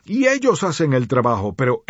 y ellos hacen el trabajo, pero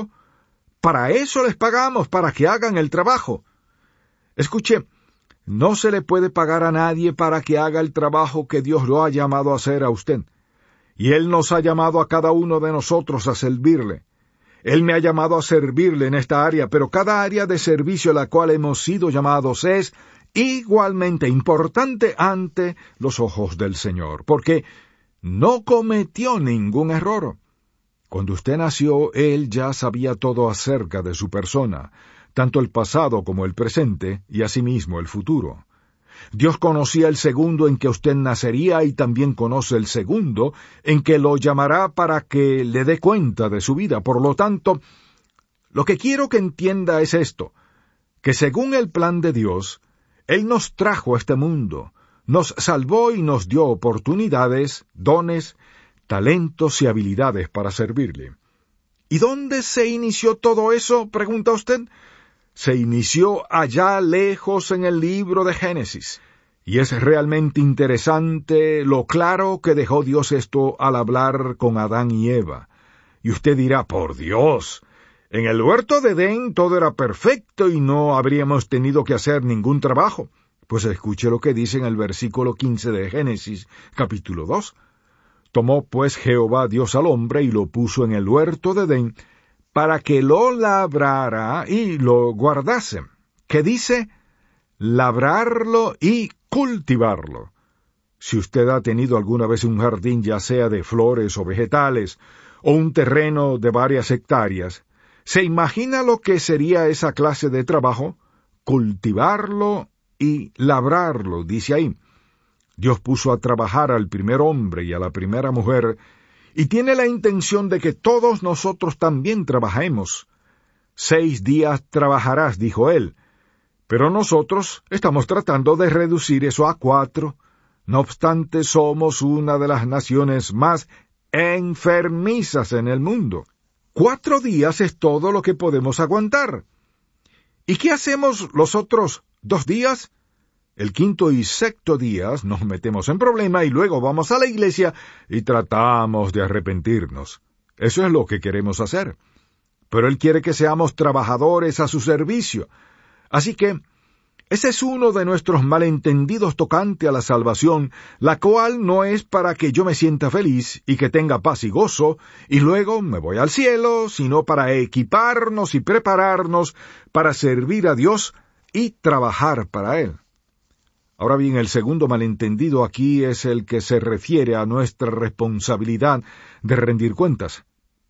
para eso les pagamos, para que hagan el trabajo. Escuche, no se le puede pagar a nadie para que haga el trabajo que Dios lo ha llamado a hacer a usted. Y Él nos ha llamado a cada uno de nosotros a servirle. Él me ha llamado a servirle en esta área, pero cada área de servicio a la cual hemos sido llamados es igualmente importante ante los ojos del Señor, porque no cometió ningún error. Cuando usted nació, Él ya sabía todo acerca de su persona, tanto el pasado como el presente, y asimismo el futuro. Dios conocía el segundo en que usted nacería y también conoce el segundo en que lo llamará para que le dé cuenta de su vida. Por lo tanto, lo que quiero que entienda es esto, que según el plan de Dios, Él nos trajo a este mundo, nos salvó y nos dio oportunidades, dones, talentos y habilidades para servirle. ¿Y dónde se inició todo eso?, pregunta usted. Se inició allá lejos en el libro de Génesis. Y es realmente interesante lo claro que dejó Dios esto al hablar con Adán y Eva. Y usted dirá, por Dios, en el huerto de Edén todo era perfecto y no habríamos tenido que hacer ningún trabajo. Pues escuche lo que dice en el versículo 15 de Génesis, capítulo 2. Tomó pues Jehová Dios al hombre y lo puso en el huerto de Edén, para que lo labrara y lo guardase. ¿Qué dice? Labrarlo y cultivarlo. Si usted ha tenido alguna vez un jardín, ya sea de flores o vegetales, o un terreno de varias hectáreas, ¿se imagina lo que sería esa clase de trabajo? Cultivarlo y labrarlo, dice ahí. Dios puso a trabajar al primer hombre y a la primera mujer, y tiene la intención de que todos nosotros también trabajemos. 6 días trabajarás, dijo él, pero nosotros estamos tratando de reducir eso a 4. No obstante, somos una de las naciones más enfermizas en el mundo. 4 días es todo lo que podemos aguantar. ¿Y qué hacemos los otros 2 días? El 5º y 6º días nos metemos en problema y luego vamos a la iglesia y tratamos de arrepentirnos. Eso es lo que queremos hacer. Pero Él quiere que seamos trabajadores a su servicio. Así que ese es uno de nuestros malentendidos tocante a la salvación, la cual no es para que yo me sienta feliz y que tenga paz y gozo, y luego me voy al cielo, sino para equiparnos y prepararnos para servir a Dios y trabajar para Él. Ahora bien, el segundo malentendido aquí es el que se refiere a nuestra responsabilidad de rendir cuentas.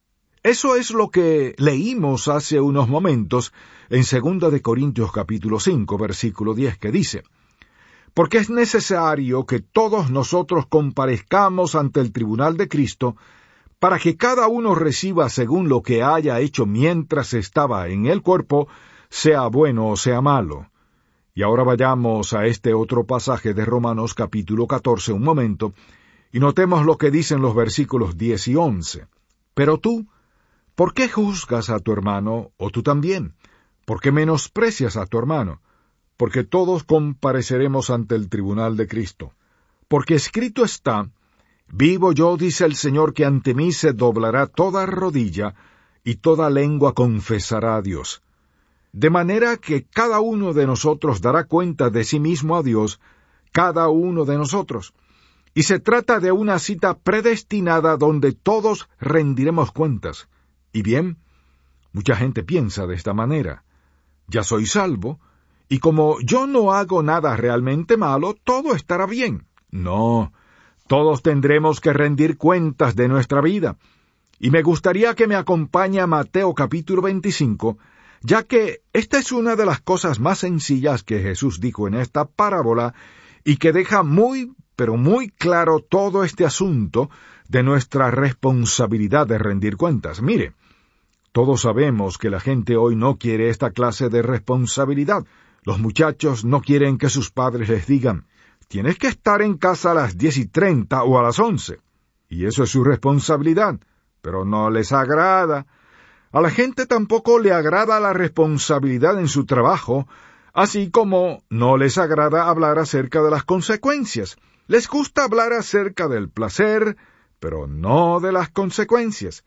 Eso es lo que leímos hace unos momentos en 2 de Corintios capítulo 5, versículo 10, que dice: porque es necesario que todos nosotros comparezcamos ante el tribunal de Cristo, para que cada uno reciba según lo que haya hecho mientras estaba en el cuerpo, sea bueno o sea malo. Y ahora vayamos a este otro pasaje de Romanos capítulo 14 un momento, y notemos lo que dicen los versículos 10 y 11. Pero tú, ¿por qué juzgas a tu hermano, o tú también? ¿Por qué menosprecias a tu hermano? Porque todos compareceremos ante el tribunal de Cristo. Porque escrito está: vivo yo, dice el Señor, que ante mí se doblará toda rodilla, y toda lengua confesará a Dios. De manera que cada uno de nosotros dará cuenta de sí mismo a Dios, cada uno de nosotros. Y se trata de una cita predestinada donde todos rendiremos cuentas. Y bien, mucha gente piensa de esta manera: ya soy salvo, y como yo no hago nada realmente malo, todo estará bien. No, todos tendremos que rendir cuentas de nuestra vida. Y me gustaría que me acompañe a Mateo capítulo 25, ya que esta es una de las cosas más sencillas que Jesús dijo en esta parábola y que deja muy, pero muy claro todo este asunto de nuestra responsabilidad de rendir cuentas. Mire, todos sabemos que la gente hoy no quiere esta clase de responsabilidad. Los muchachos no quieren que sus padres les digan: tienes que estar en casa a las 10:30 o a las 11. Y eso es su responsabilidad, pero no les agrada. A la gente tampoco le agrada la responsabilidad en su trabajo, así como no les agrada hablar acerca de las consecuencias. Les gusta hablar acerca del placer, pero no de las consecuencias.